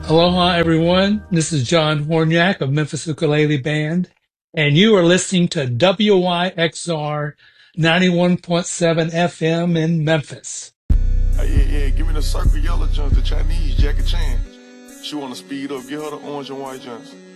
Aloha, everyone. This is John Horniak of Memphis Ukulele Band, and you are listening to WYXR 91.7 FM in Memphis. Yeah, give me the circle yellow joints, the Chinese Jackie Chan. She wanna speed up, get her the orange and white joints.